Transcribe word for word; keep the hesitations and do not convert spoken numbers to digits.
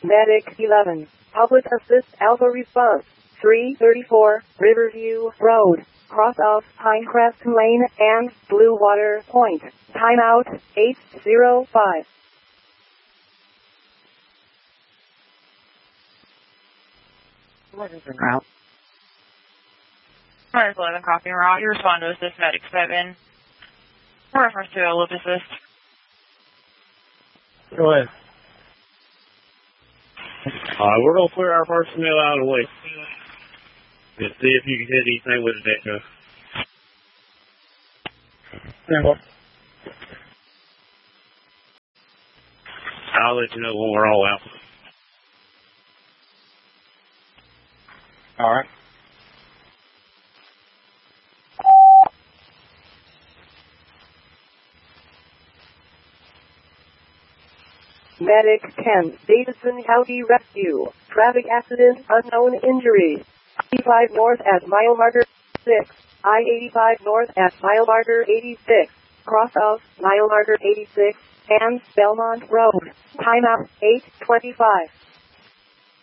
Medic eleven. Public Assist Alpha Response. three thirty-four Riverview Road. Cross of Pinecrest Lane and Blue Water Point. Timeout eight oh five. What is the route? Minus eleven, copy en route. You respond to assist Medic seven. Reference to a lift assist. Go ahead. Uh, we're going to clear our personnel out of the way. And see if you can hit anything with the deck. Stand up. I'll let you know when we're all out. All right. Medic ten. Davidson County Rescue. Traffic accident, unknown injuries. I eighty-five north at mile marker six. I eighty-five north at mile marker eighty-six. Cross of mile marker eighty-six and Belmont Road. Timeout eight twenty-five.